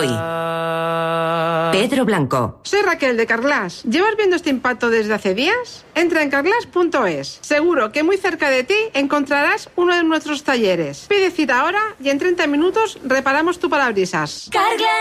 hoy? Pedro Blanco. Soy Raquel de Carglass. ¿Llevas viendo este impacto desde hace días? Entra en carglass.es. Seguro que muy cerca de ti encontrarás uno de nuestros talleres. Pide cita ahora y en 30 minutos reparamos tu parabrisas. Carglass